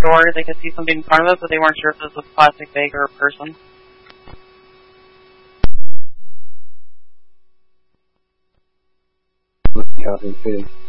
door. They could see something in front of it, but they weren't sure if this was a plastic bag or a person. Copy, too.